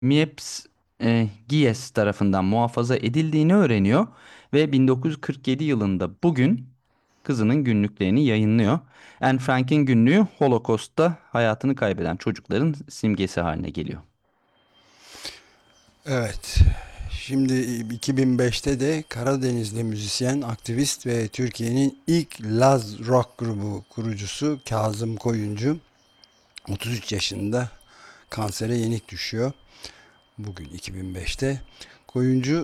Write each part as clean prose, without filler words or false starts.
Mieps Gies tarafından muhafaza edildiğini öğreniyor ve 1947 yılında bugün kızının günlüklerini yayınlıyor. Anne Frank'in günlüğü Holocaust'ta hayatını kaybeden çocukların simgesi haline geliyor. Evet. Şimdi 2005'te de Karadenizli müzisyen, aktivist ve Türkiye'nin ilk Laz rock grubu kurucusu Kazım Koyuncu 33 yaşında kansere yenik düşüyor. Bugün 2005'te. Koyuncu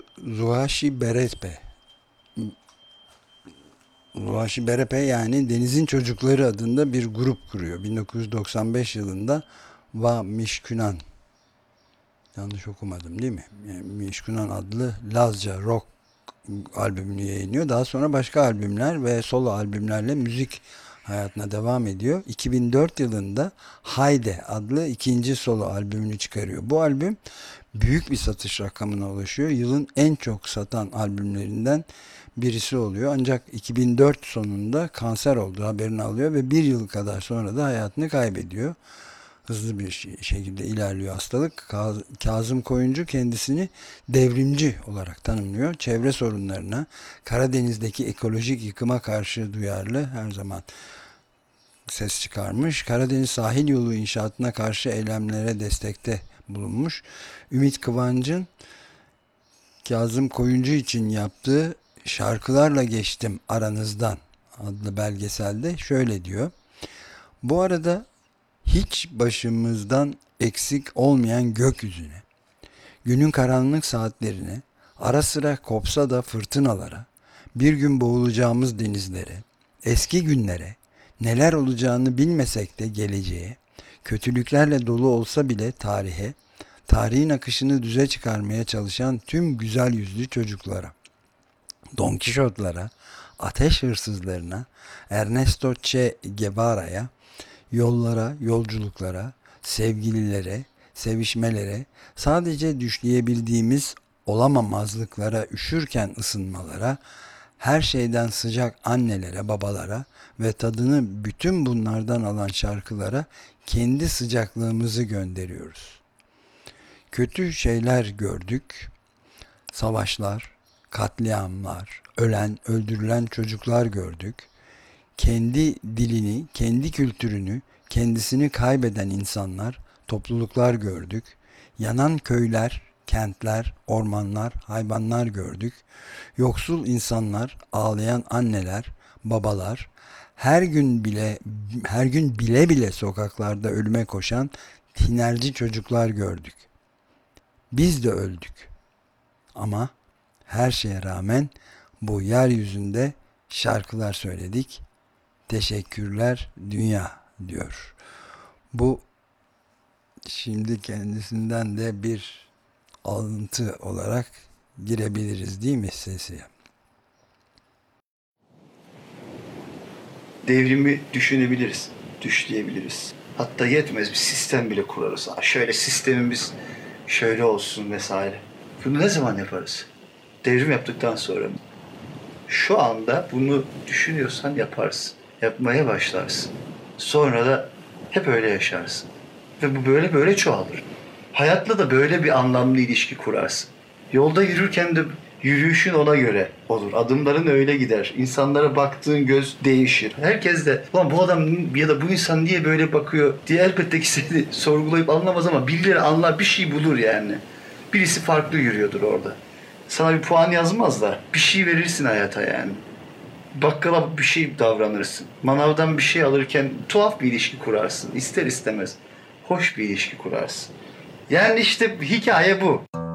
Zuhaşi Berepe yani Denizin Çocukları adında bir grup kuruyor. 1995 yılında Va Mişkünan, yanlış okumadım değil mi? Yani Mişkunan adlı Lazca rock albümünü yayınlıyor. Daha sonra başka albümler ve solo albümlerle müzik hayatına devam ediyor. 2004 yılında Hayde adlı ikinci solo albümünü çıkarıyor. Bu albüm büyük bir satış rakamına ulaşıyor. Yılın en çok satan albümlerinden birisi oluyor. Ancak 2004 sonunda kanser olduğu haberini alıyor ve bir yıl kadar sonra da hayatını kaybediyor. Hızlı bir şekilde ilerliyor hastalık. Kazım Koyuncu kendisini devrimci olarak tanımlıyor. Çevre sorunlarına, Karadeniz'deki ekolojik yıkıma karşı duyarlı, her zaman ses çıkarmış. Karadeniz sahil yolu inşaatına karşı eylemlere destekte bulunmuş. Ümit Kıvanç'ın Kazım Koyuncu için yaptığı Şarkılarla Geçtim Aranızdan adlı belgeselde şöyle diyor. Bu arada hiç başımızdan eksik olmayan gökyüzüne, günün karanlık saatlerine, ara sıra kopsa da fırtınalara, bir gün boğulacağımız denizlere, eski günlere, neler olacağını bilmesek de geleceğe, kötülüklerle dolu olsa bile tarihe, tarihin akışını düze çıkarmaya çalışan tüm güzel yüzlü çocuklara, Don Kişotlara, ateş hırsızlarına, Ernesto Che Guevara'ya, yollara, yolculuklara, sevgililere, sevişmelere, sadece düşleyebildiğimiz olamamazlıklara, üşürken ısınmalara, her şeyden sıcak annelere, babalara ve tadını bütün bunlardan alan şarkılara kendi sıcaklığımızı gönderiyoruz. Kötü şeyler gördük, savaşlar, katliamlar, ölen, öldürülen çocuklar gördük. Kendi dilini, kendi kültürünü, kendisini kaybeden insanlar, topluluklar gördük. Yanan köyler, kentler, ormanlar, hayvanlar gördük. Yoksul insanlar, ağlayan anneler, babalar, her gün bile sokaklarda ölüme koşan tinerci çocuklar gördük. Biz de öldük. Ama her şeye rağmen bu yeryüzünde şarkılar söyledik. Teşekkürler dünya diyor. Bu şimdi kendisinden de bir alıntı olarak girebiliriz değil mi sesi? Devrimi düşünebiliriz, düşleyebiliriz. Hatta yetmez bir sistem bile kurarız. Şöyle sistemimiz şöyle olsun vesaire. Bunu ne zaman yaparız? Devrim yaptıktan sonra mı? Şu anda bunu düşünüyorsan yaparsın. Yapmaya başlarsın. Sonra da hep öyle yaşarsın. Ve bu böyle böyle çoğalır. Hayatla da böyle bir anlamlı ilişki kurarsın. Yolda yürürken de yürüyüşün ona göre olur. Adımların öyle gider. İnsanlara baktığın göz değişir. Herkes de ulan bu adam ya da bu insan niye böyle bakıyor diye elbette ki seni sorgulayıp anlamaz ama birileri anlar, bir şey bulur yani. Birisi farklı yürüyordur orada. Sana bir puan yazmaz da bir şey verirsin hayata yani. Bakkala bir şey davranırsın. Manavdan bir şey alırken tuhaf bir ilişki kurarsın. İster istemez. Hoş bir ilişki kurarsın. Yani işte hikaye bu.